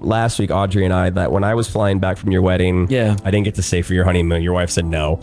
last week, Audrey and I, that when I was flying back from your wedding, Yeah. I didn't get to stay for your honeymoon. Your wife said no.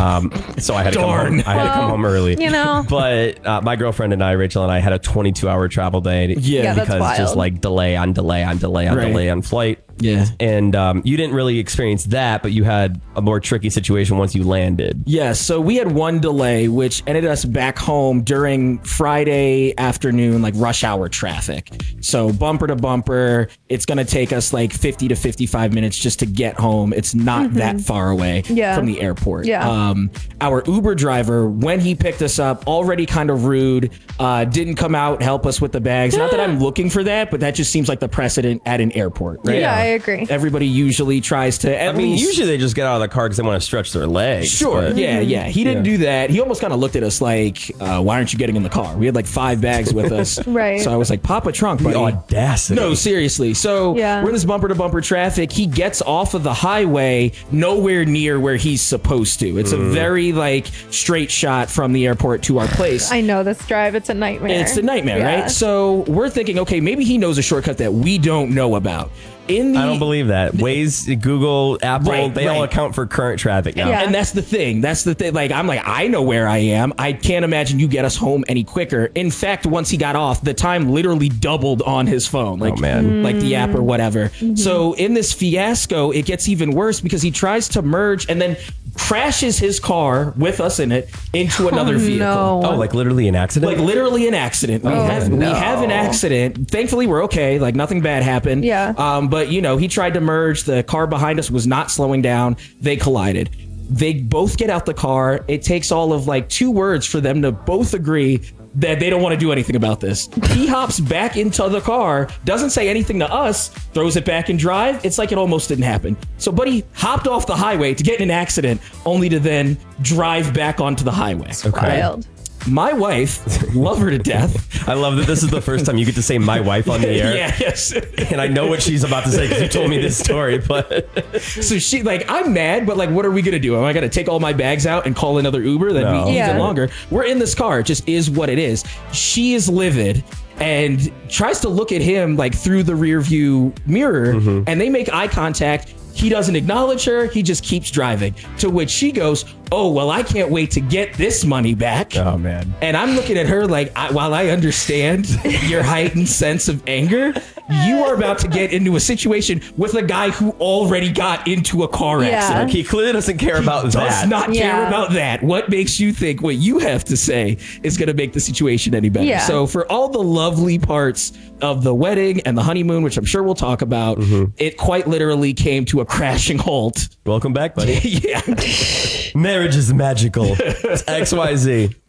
So I had to come home. I had to come home early. You know. But my girlfriend and I, Rachel and I, had a 22-hour travel day. Yeah, that's because just wild. like delay on delay on delay on Right. delay on flight. Yeah. And you didn't really experience that, but you had a more tricky situation once you landed. Yeah, so we had one delay, which ended us back home during Friday afternoon, like rush hour traffic. So bumper to bumper, it's going to take us like 50 to 55 minutes just to get home. It's not that far away Yeah. from the airport. Yeah. Our Uber driver, when he picked us up, already kind of rude, didn't come out, help us with the bags. Not that I'm looking for that, but that just seems like the precedent at an airport, right? Yeah, I agree. Everybody usually tries to at least... Usually they just get out of the car because they want to stretch their legs. Sure. but- Yeah. He didn't do that. He almost kind of looked at us like, why aren't you getting in the car? We had like 5 bags with us. Right. So I was like, pop a trunk, buddy. The audacity. No, seriously. So Yeah. we're in this bumper to bumper traffic. He gets off of the highway nowhere near where he's supposed to. It's a very like straight shot from the airport to our place. I know this drive. It's a nightmare. It's a nightmare, Yeah. right? So we're thinking, okay, maybe he knows a shortcut that we don't know about. In the I don't believe that. Waze, Google, Apple, Right, they all right. account for current traffic now. Yeah. And that's the thing. Like, I'm like, I know where I am. I can't imagine you get us home any quicker. In fact, once he got off, the time literally doubled on his phone. Like, Oh, man. like the app or whatever. So in this fiasco, it gets even worse because he tries to merge and then crashes his car with us in it into another vehicle. no. Oh, like literally an accident? Like literally an accident. We have an accident. Thankfully, we're okay. Like nothing bad happened. Yeah. But you know, he tried to merge. The car behind us was not slowing down. They collided. They both get out the car. It takes all of like 2 words for them to both agree that they don't want to do anything about this. He hops back into the car, doesn't say anything to us, throws it back in drive. It's like it almost didn't happen. So Buddy hopped off the highway to get in an accident, only to then drive back onto the highway. Wild. My wife, love her to death. I love that this is the first time you get to say my wife on the air. Yeah, yes. And I know what she's about to say because you told me this story, but So she, like, I'm mad, but like, what are we going to do? Am I going to take all my bags out and call another Uber? That'd No. be even Yeah. longer. We're in this car. It just is what it is. She is livid and tries to look at him like through the rear view mirror, and they make eye contact. He doesn't acknowledge her. He just keeps driving, to which she goes, oh, well, I can't wait to get this money back. oh man. And I'm looking at her like, while I understand your heightened sense of anger, you are about to get into a situation with a guy who already got into a car Yeah. accident. He clearly doesn't care about Does that. not care Yeah. about that. What makes you think what you have to say is going to make the situation any better? Yeah. So for all the lovely parts of the wedding and the honeymoon, which I'm sure we'll talk about, it quite literally came to a crashing halt. Welcome back, buddy. Yeah. Marriage is magical. It's XYZ.